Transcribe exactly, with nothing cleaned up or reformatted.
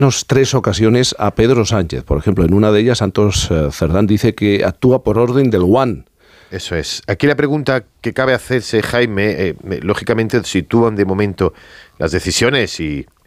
menos tres ocasiones a Pedro Sánchez. Por ejemplo, en una de ellas, Santos eh, Cerdán dice que actúa por orden del One. Eso es. Aquí la pregunta que cabe hacerse, Jaime, eh, lógicamente sitúan de momento las decisiones y